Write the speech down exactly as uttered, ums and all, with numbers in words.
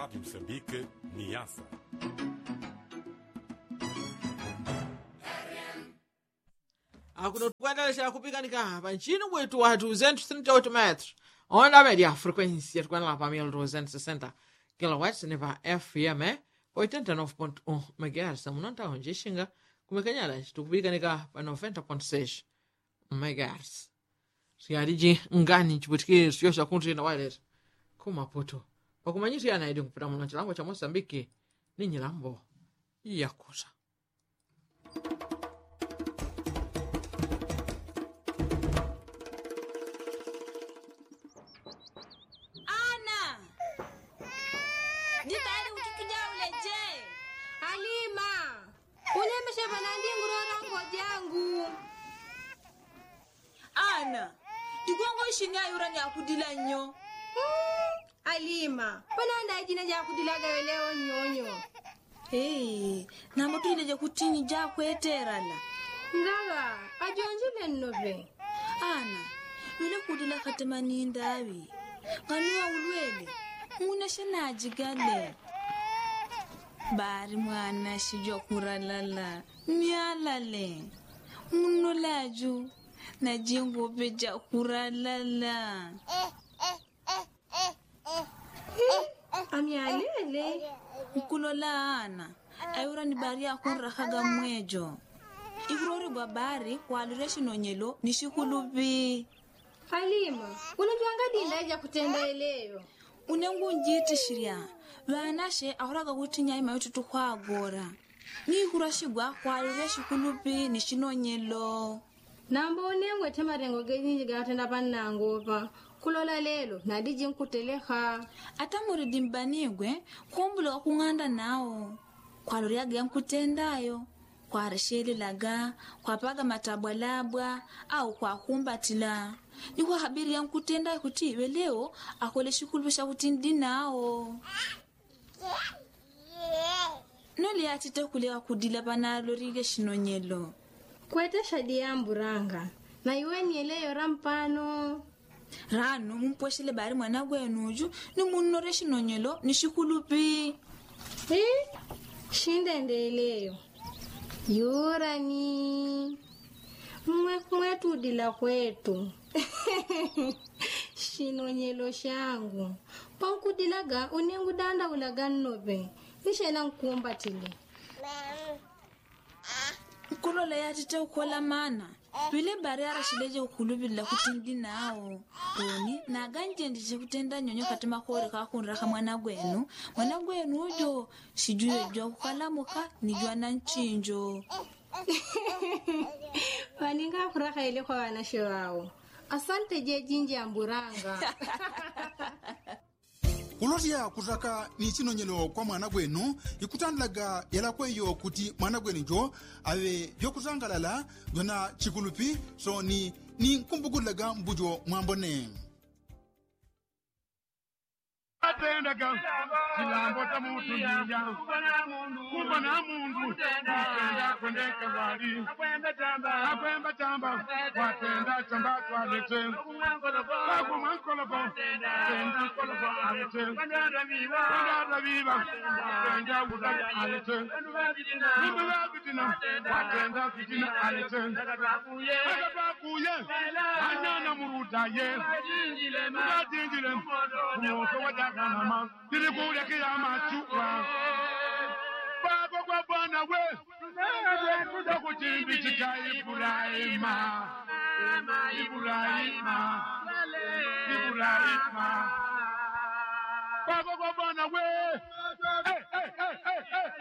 Rádio Moçambique, Niassa. akunotukwatalisha kupikanika panchini bwetu wa duzentos e trinta e oito metros onda média a frequência tukwenda pa mil duzentos e sessenta kilowatts ni pa F M oitenta e nove ponto um megahertz munonta onde xinga kumekanyala tikupikanika pa noventa ponto seis megahertz siyaliji ngani chiputikiri siyo chakuntri na wireless kumaputo pakumanyisiyana idi kupita muno chilango cha Moçambique ni nyilambo yakuza Shinya yura ni akudila nyo. Mm, Alima, pananda ajina ja akudila gawe leo nyonyo. Hey, na mtu ile kutini ja kweterala. Ndaga, ajonjile nnobe. Ana, yule kudila katemani ndawi. Kanua ulwele, muna shana ajigale. Bari mwana shijo kuralala, mialale. Muno laju. Na jingo beja kuralala. Ami alele. Mkulola ana. Ayura ni bari ya kunra haga mwejo. Ikurori babari kwa alureshi nonyelo nishikulubi. Halima, unajuanga dindaja kutenda eleo. Unengu njiti shiria. Vaanashe ahuraga kutinya ima yututu kwa agora. Ni kurashigwa kwa alureshi kulubi nishinonyelo. Nambone ngwete marengo genyi gatenda panangopa kulola lelo nadiji nkuteleha ata muridi mbanigwe kumbula kunganda nao kwa loriaga yankutendayo kwa rasheli laga kwa paga matabwalabwa au kwa kumbatila ni kwa habiri yankutenda kutiwe leo akole shikulubisha kutindi nao noli atite kulewa kudila bana lorige shinonyelo kwete shadi ya mburanga na iwe nieleyo rampano rano mumposhile bari mwana gwenuju ni munoreshi nonyelo nishikulupi eh shinde ndeleyo yurani mwe kwetu dila kwetu shinonyelo shangu pankudilaga unengu danda ulaga nnobe nishena nkumbatile kulola yatite ukola mana vile bari arashileje ukulubila kutindi nao oni na ganje ndije kutenda nyonyo katima kore kakunra ka mwana gwenu mwana gwenu ujo shijuye jo kukalamuka nijwa na nchinjo waninga furaha ile kwa wanashe wao asante je jinji amburanga Ulotia kutaka ni chinonyelo kwa mwana gwenu ikutandlaga yala kweyo kuti mwana gwenu jo awe byokuzangalala yona chikulupi so ni ni kumbugulaga mbujo mwambone Atendaga kilambo ta mutu ninja kumba na mundu tenda kwendeka bali akwemba tamba akwemba tamba watenda tamba twalete bagu mankolobo tenda kolobo alete kwenda viva kwenda viva tenda uda alete nimbe babitina watenda fitina alete akabakuye akabakuye anyana muruda ye jinjile ma jinjile kumoto wada Kanama, did it go to Kiyama Chukwa? Baba Babana, where? The Kutin Bichika Ibulaima, Ibulaima, Ibulaima. Baba Babana, where? Hey, hey, hey, hey, hey.